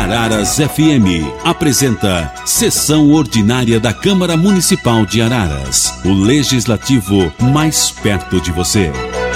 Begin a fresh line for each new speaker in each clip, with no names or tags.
Araras FM apresenta Sessão Ordinária da Câmara Municipal de Araras. O Legislativo mais perto de você.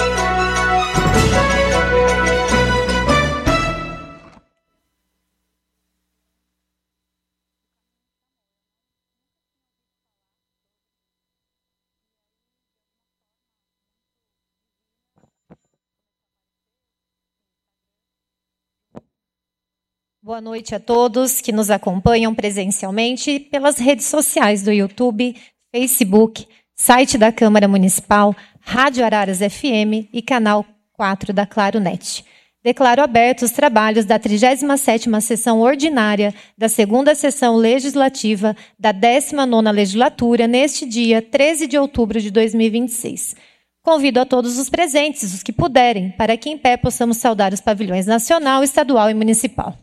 Boa noite a todos que nos acompanham presencialmente pelas redes sociais do YouTube, Facebook, site da Câmara Municipal, Rádio Araras FM e canal 4 da Claro Net. Declaro abertos os trabalhos da 37ª Sessão Ordinária da 2ª Sessão Legislativa da 19ª Legislatura, neste dia 13 de outubro de 2026. Convido a todos os presentes, os que puderem, para que em pé possamos saudar os pavilhões nacional, estadual e municipal.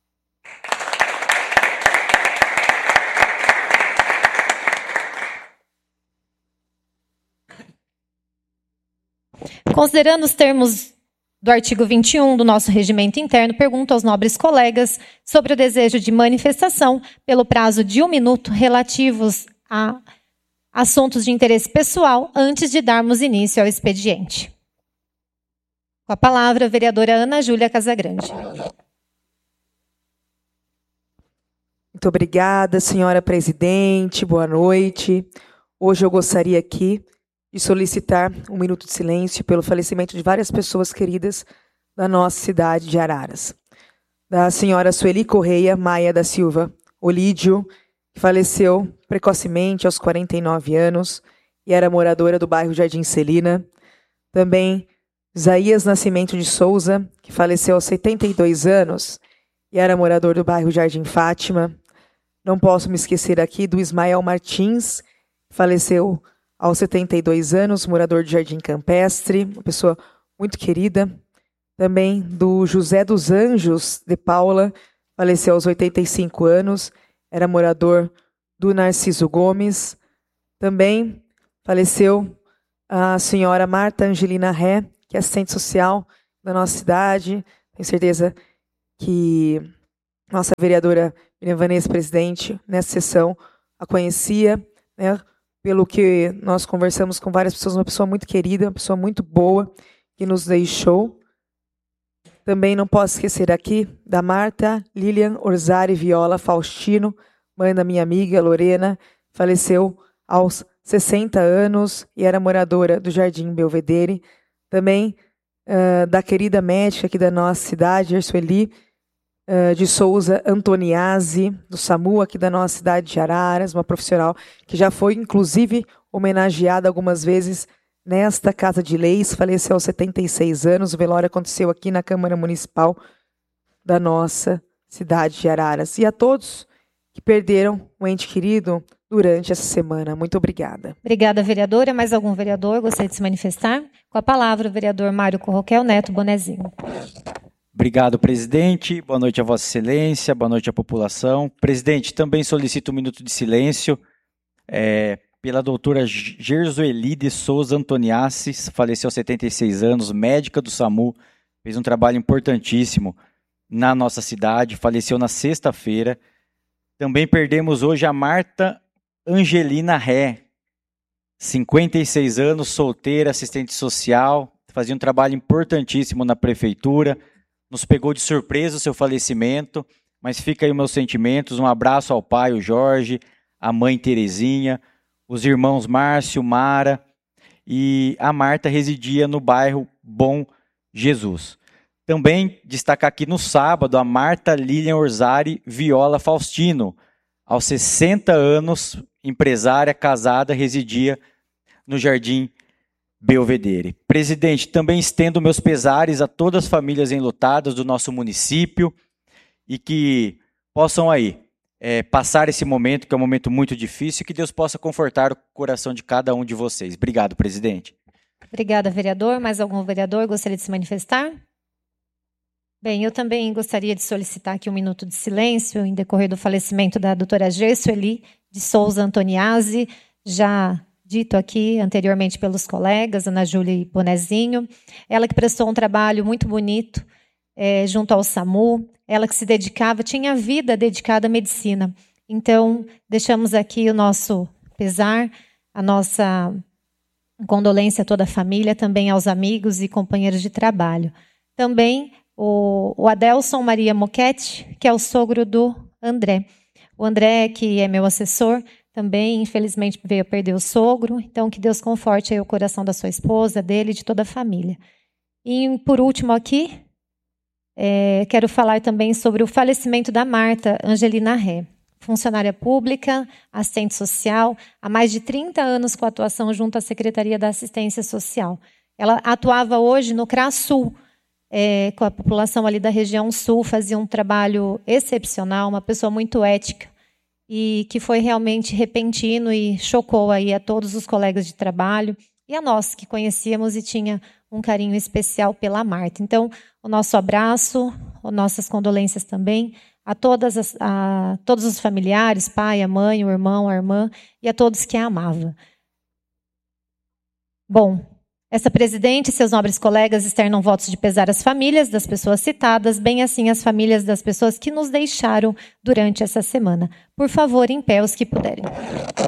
Considerando os termos do artigo 21 do nosso regimento interno, pergunto aos nobres colegas sobre o desejo de manifestação pelo prazo de 1 minuto relativos a assuntos de interesse pessoal antes de darmos início ao expediente. Com a palavra, a vereadora Ana Júlia Casagrande.
Muito obrigada, senhora presidente. Boa noite. Hoje eu gostaria aqui de solicitar 1 minuto de silêncio pelo falecimento de várias pessoas queridas da nossa cidade de Araras. Da senhora Sueli Correia Maia da Silva Olídio, que faleceu precocemente aos 49 anos e era moradora do bairro Jardim Celina. Também Isaías Nascimento de Souza, que faleceu aos 72 anos e era morador do bairro Jardim Fátima. Não posso me esquecer aqui do Ismael Martins, que faleceu aos 72 anos, morador de Jardim Campestre, uma pessoa muito querida. Também do José dos Anjos de Paula, faleceu aos 85 anos, era morador do Narciso Gomes. Também faleceu a senhora Marta Angelina Ré, que é assistente social da nossa cidade. Tenho certeza que nossa vereadora Miriam Vanessa, presidente, nessa sessão, a conhecia, né? Pelo que nós conversamos com várias pessoas, uma pessoa muito querida, uma pessoa muito boa, que nos deixou. Também não posso esquecer aqui da Marta Lilian Orzari Viola Faustino, mãe da minha amiga Lorena, faleceu aos 60 anos e era moradora do Jardim Belvedere. Também da querida médica aqui da nossa cidade, Ersueli de Souza Antoniazzi, do SAMU aqui da nossa cidade de Araras, uma profissional que já foi, inclusive, homenageada algumas vezes nesta Casa de Leis, faleceu aos 76 anos. O velório aconteceu aqui na Câmara Municipal da nossa cidade de Araras. E a todos que perderam um ente querido durante essa semana. Muito obrigada.
Obrigada, vereadora. Mais algum vereador gostaria de se manifestar? Com a palavra, o vereador Mário Corroquel Neto Bonezinho.
Obrigado, presidente. Boa noite a Vossa Excelência, boa noite à população. Presidente, também solicito 1 minuto de silêncio pela doutora Gersueli de Souza Antoniassi, faleceu aos 76 anos, médica do SAMU, fez um trabalho importantíssimo na nossa cidade, faleceu na sexta-feira. Também perdemos hoje a Marta Angelina Ré, 56 anos, solteira, assistente social, fazia um trabalho importantíssimo na prefeitura. Nos pegou de surpresa o seu falecimento, mas fica aí os meus sentimentos. Um abraço ao pai, o Jorge, a mãe Terezinha, os irmãos Márcio, Mara, e a Marta residia no bairro Bom Jesus. Também destacar aqui no sábado a Marta Lilian Orzari Viola Faustino, aos 60 anos, empresária, casada, residia no Jardim Belvedere. Presidente, também estendo meus pesares a todas as famílias enlutadas do nosso município e que possam aí passar esse momento, que é um momento muito difícil, e que Deus possa confortar o coração de cada um de vocês. Obrigado, presidente.
Obrigada, vereador. Mais algum vereador gostaria de se manifestar? Bem, eu também gostaria de solicitar aqui 1 minuto de silêncio em decorrer do falecimento da doutora Gersueli de Souza Antoniazzi, já dito aqui anteriormente pelos colegas, Ana Júlia e Bonezinho. Ela que prestou um trabalho muito bonito junto ao SAMU, ela que se dedicava, tinha a vida dedicada à medicina. Então, deixamos aqui o nosso pesar, a nossa condolência a toda a família, também aos amigos e companheiros de trabalho. Também o Adelson Maria Moquete, que é o sogro do André. O André, que é meu assessor, também, infelizmente, veio a perder o sogro. Então, que Deus conforte aí o coração da sua esposa, dele e de toda a família. E, por último aqui, quero falar também sobre o falecimento da Marta Angelina Ré, funcionária pública, assistente social, há mais de 30 anos com atuação junto à Secretaria da Assistência Social. Ela atuava hoje no CRASul, com a população ali da região sul, fazia um trabalho excepcional, uma pessoa muito ética, e que foi realmente repentino e chocou aí a todos os colegas de trabalho e a nós que conhecíamos e tinha um carinho especial pela Marta. Então, o nosso abraço, as nossas condolências também a todos os familiares, pai, a mãe, o irmão, a irmã, e a todos que a amavam. Bom, essa presidente e seus nobres colegas externam votos de pesar às famílias das pessoas citadas, bem assim as famílias das pessoas que nos deixaram durante essa semana. Por favor, em pé os que puderem.